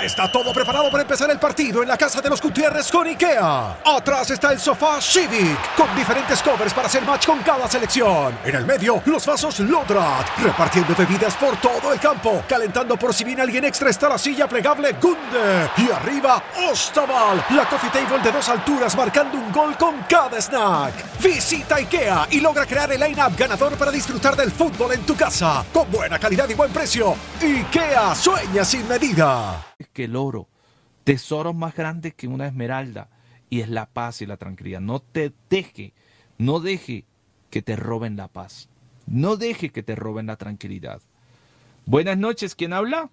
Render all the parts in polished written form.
Ya está todo preparado para empezar el partido en la casa de los Gutiérrez con IKEA. Atrás está el sofá Civic, con diferentes covers para hacer match con cada selección. En el medio, los vasos Lodrat, repartiendo bebidas por todo el campo. Calentando por si viene alguien extra está la silla plegable Gunde. Y arriba, Ostaval, la coffee table de 2 alturas marcando un gol con cada snack. Visita IKEA y logra crear el line-up ganador para disfrutar del fútbol en tu casa. Con buena calidad y buen precio. IKEA, sueña sin medida. Que el oro, tesoros más grandes que una esmeralda, y es la paz y la tranquilidad. No deje que te roben la paz. No deje que te roben la tranquilidad. Buenas noches, ¿quién habla?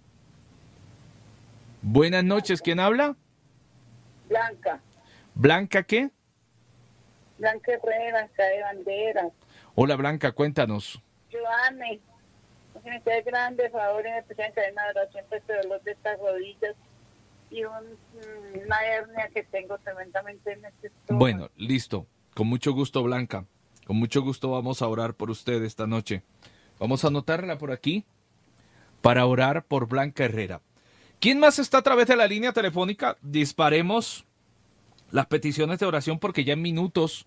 Buenas noches, ¿quién habla? Blanca. ¿Blanca qué? Blanca Herrera, de Banderas. Hola Blanca, cuéntanos. Giovanni, si me queda grande, favor, y me puse en cadena de oración, pues, dolor de estas rodillas y una hernia que tengo tremendamente en este estómago. Bueno, listo. Con mucho gusto, Blanca. Con mucho gusto vamos a orar por usted esta noche. Vamos a anotarla por aquí para orar por Blanca Herrera. ¿Quién más está a través de la línea telefónica? Disparemos las peticiones de oración porque ya en menos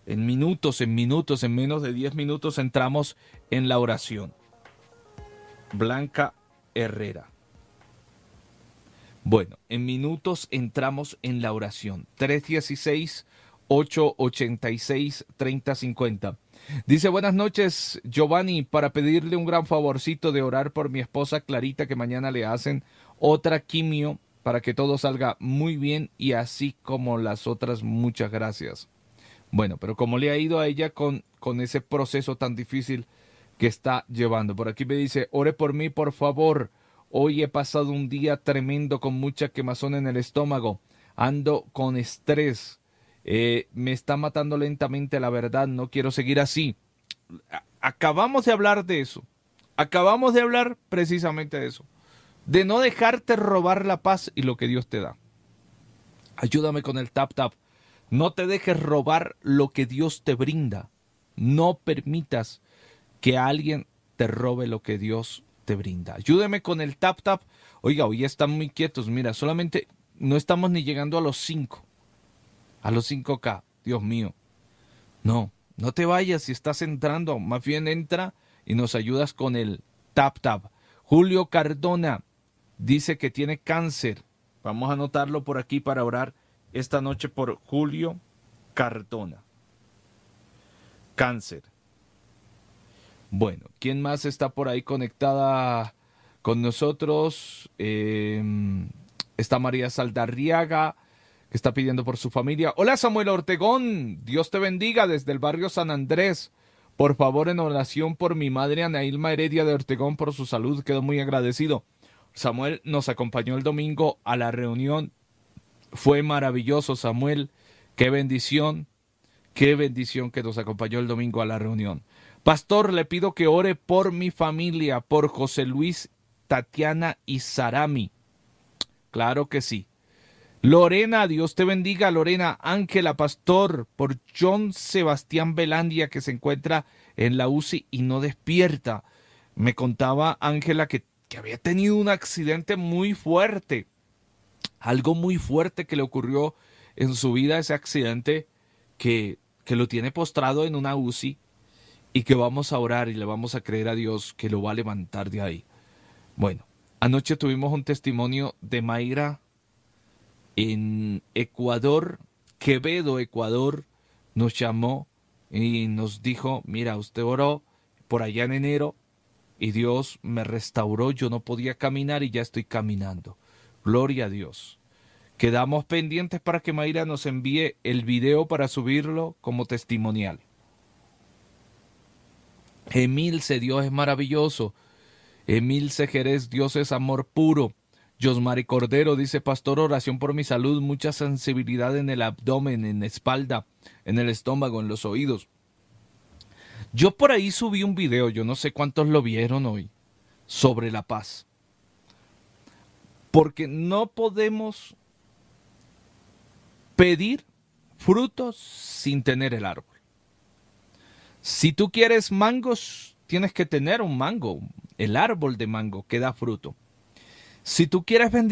de 10 minutos entramos en la oración. Blanca Herrera. Bueno, en minutos entramos en la oración. 316-886-3050. Dice, buenas noches, Giovanni, para pedirle un gran favorcito de orar por mi esposa Clarita, que mañana le hacen otra quimio para que todo salga muy bien y así como las otras, muchas gracias. Bueno, pero ¿cómo le ha ido a ella con ese proceso tan difícil que está llevando? Por aquí me dice, ore por mí, por favor. Hoy he pasado un día tremendo con mucha quemazón en el estómago. Ando con estrés. Me está matando lentamente, la verdad. No quiero seguir así. Acabamos de hablar de eso. Acabamos de hablar precisamente de eso. De no dejarte robar la paz y lo que Dios te da. Ayúdame con el tap tap. No te dejes robar lo que Dios te brinda. No permitas que alguien te robe lo que Dios te brinda. Ayúdeme con el tap tap. Oiga, hoy están muy quietos. Mira, solamente no estamos ni llegando a los 5. A los 5K. Dios mío. No te vayas si estás entrando. Más bien entra y nos ayudas con el tap tap. Julio Cardona dice que tiene cáncer. Vamos a anotarlo por aquí para orar esta noche por Julio Cardona. Cáncer. Bueno, ¿quién más está por ahí conectada con nosotros? Está María Saldarriaga, que está pidiendo por su familia. Hola Samuel Ortegón, Dios te bendiga desde el barrio San Andrés. Por favor, en oración por mi madre Ana Ilma Heredia de Ortegón, por su salud, quedo muy agradecido. Samuel nos acompañó el domingo a la reunión. Fue maravilloso, Samuel. Qué bendición que nos acompañó el domingo a la reunión. Pastor, le pido que ore por mi familia, por José Luis, Tatiana y Sarami. Claro que sí. Lorena, Dios te bendiga, Lorena. Ángela, pastor, por John Sebastián Belandia, que se encuentra en la UCI y no despierta. Me contaba Ángela que había tenido un accidente muy fuerte. Algo muy fuerte que le ocurrió en su vida, ese accidente que lo tiene postrado en una UCI y que vamos a orar y le vamos a creer a Dios que lo va a levantar de ahí. Bueno, anoche tuvimos un testimonio de Mayra en Ecuador, Quevedo, Ecuador, nos llamó y nos dijo, mira, usted oró por allá en enero y Dios me restauró, yo no podía caminar y ya estoy caminando. Gloria a Dios. Quedamos pendientes para que Mayra nos envíe el video para subirlo como testimonial. Emilce, Dios es maravilloso. Emilce Jerez, Dios es amor puro. Josmari Cordero dice, pastor, oración por mi salud, mucha sensibilidad en el abdomen, en la espalda, en el estómago, en los oídos. Yo por ahí subí un video, yo no sé cuántos lo vieron hoy, sobre la paz. Porque no podemos pedir frutos sin tener el árbol. Si tú quieres mangos, tienes que tener un mango, el árbol de mango que da fruto. Si tú quieres